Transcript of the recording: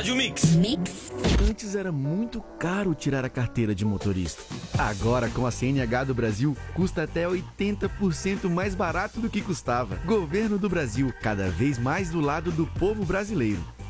Rádio Mix. Antes era muito caro tirar a carteira de motorista. Agora, com a CNH do Brasil, custa até 80% mais barato do que custava. Governo do Brasil, cada vez mais do lado do povo brasileiro.